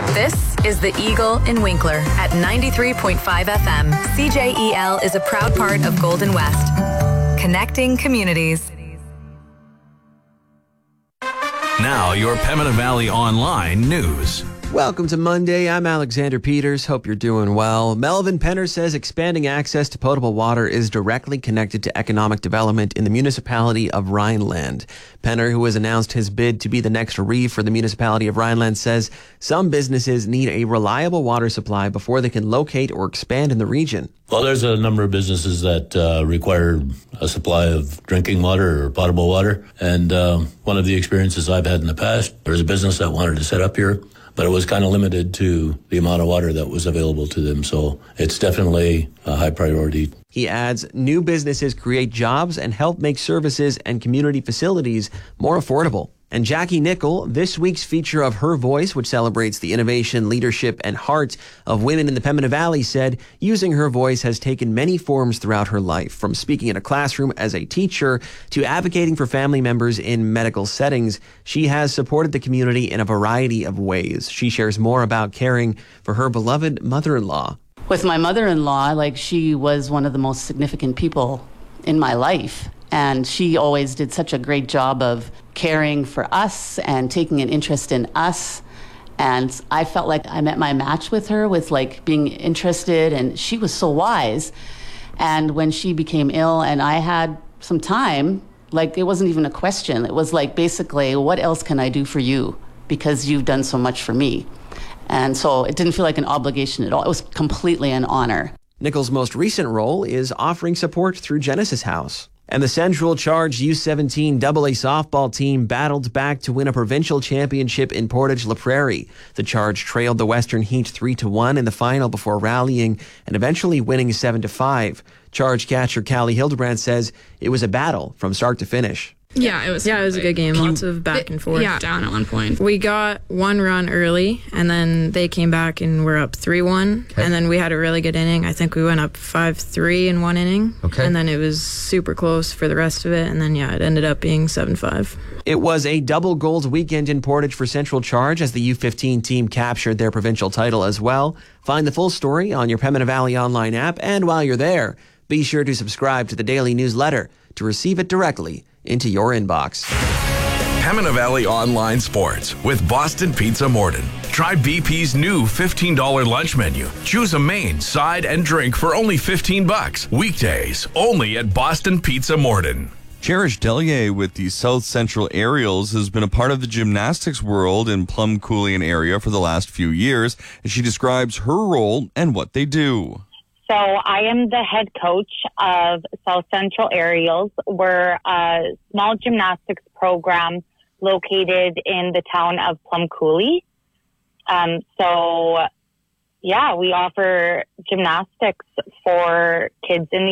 This is The Eagle in Winkler at 93.5 FM. CJEL is a proud part of Golden West. Connecting communities. Now, your Pembina Valley Online news. Welcome to Monday. I'm Alexander Peters. Hope you're doing well. Melvin Penner says expanding access to potable water is directly connected to economic development in the municipality of Rhineland. Penner, who has announced his bid to be the next reeve for the municipality of Rhineland, says some businesses need a reliable water supply before they can locate or expand in the region. Well, there's a number of businesses that require a supply of drinking water or potable water. And one of the experiences I've had in the past, there was a business that wanted to set up here, but it was kind of limited to the amount of water that was available to them. So it's definitely a high priority. He adds, new businesses create jobs and help make services and community facilities more affordable. And Jackie Nickel, this week's feature of Her Voice, which celebrates the innovation, leadership, and heart of women in the Pembina Valley, said using her voice has taken many forms throughout her life, from speaking in a classroom as a teacher to advocating for family members in medical settings. She has supported the community in a variety of ways. She shares more about caring for her beloved mother-in-law. With my mother-in-law, she was one of the most significant people in my life. And she always did such a great job of caring for us and taking an interest in us. And I felt like I met my match with her with being interested, and she was so wise. And when she became ill and I had some time, it wasn't even a question. It was basically, what else can I do for you? Because you've done so much for me. And so it didn't feel like an obligation at all. It was completely an honor. Nickel's most recent role is offering support through Genesis House. And the Central Charge U17 AA softball team battled back to win a provincial championship in Portage-La Prairie. The Charge trailed the Western Heat 3-1 in the final before rallying and eventually winning 7-5. Charge catcher Callie Hildebrand says it was a battle from start to finish. Yeah, it was a good game. Lots of back and forth. Down at one point. We got one run early, and then they came back and we're up 3-1. Okay. And then we had a really good inning. I think we went up 5-3 in one inning. Okay. And then it was super close for the rest of it. And then, it ended up being 7-5. It was a double gold weekend in Portage for Central Charge as the U15 team captured their provincial title as well. Find the full story on your Pembina Valley Online app. And while you're there, be sure to subscribe to the daily newsletter to receive it directly into your inbox. Pembina Valley Online Sports with Boston Pizza Morden. Try BP's new $15 lunch menu. Choose a main, side, and drink for only $15. Weekdays, only at Boston Pizza Morden. Cherish Delier with the South Central Aerials has been a part of the gymnastics world in Plum Coulion area for the last few years. She describes her role and what they do. So I am the head coach of South Central Aerials. We're a small gymnastics program located in the town of Plum Coulee. We offer gymnastics for kids in the